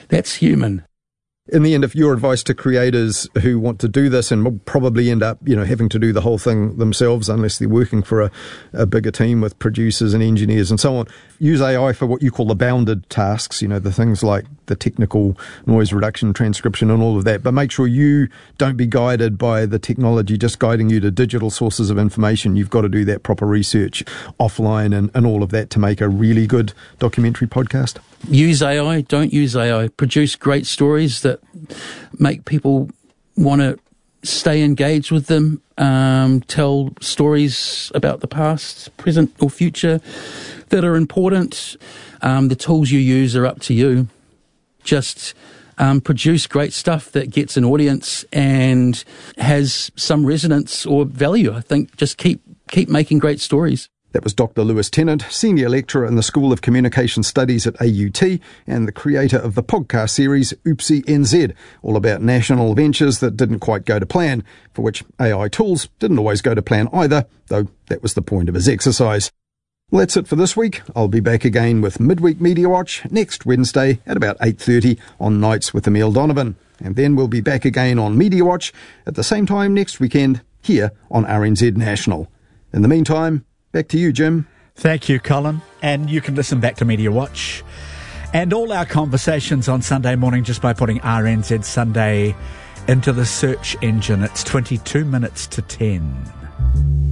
That's human. In the end, if your advice to creators who want to do this and will probably end up, having to do the whole thing themselves unless they're working for a bigger team with producers and engineers and so on, use AI for what you call the bounded tasks, the things like the technical noise reduction, transcription and all of that. But make sure you don't be guided by the technology just guiding you to digital sources of information. You've got to do that proper research offline and all of that to make a really good documentary podcast. Use AI, don't use AI. Produce great stories that make people want to stay engaged with them. Tell stories about the past, present or future that are important. The tools you use are up to you. Just produce great stuff that gets an audience and has some resonance or value. I think just keep making great stories. That was Dr. Lewis Tennant, Senior Lecturer in the School of Communication Studies at AUT and the creator of the podcast series Oopsie NZ, all about national ventures that didn't quite go to plan, for which AI tools didn't always go to plan either, though that was the point of his exercise. Well, that's it for this week. I'll be back again with Midweek Media Watch next Wednesday at about 8:30 on Nights with Emile Donovan. And then we'll be back again on Media Watch at the same time next weekend here on RNZ National. In the meantime, back to you, Jim. Thank you, Colin. And you can listen back to Media Watch and all our conversations on Sunday morning just by putting RNZ Sunday into the search engine. It's 22 minutes to 10.